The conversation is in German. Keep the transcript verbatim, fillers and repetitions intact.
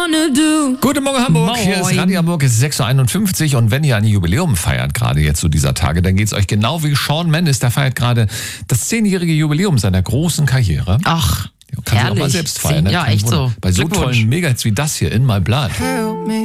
wanna do. Guten Morgen Hamburg, Moin. Hier ist Radio Hamburg, es ist sechs Uhr einundfünfzig und wenn ihr ein Jubiläum feiert, gerade jetzt zu dieser Tage, dann geht's euch genau wie Shawn Mendes, der feiert gerade das zehnjährige Jubiläum seiner großen Karriere. Ach, Kann sich auch herrlich. mal selbst feiern. Ne? Ja, Kein echt Wunder. so. Bei so Glückwunsch. tollen Megahits wie das hier, In My Blood. Help me.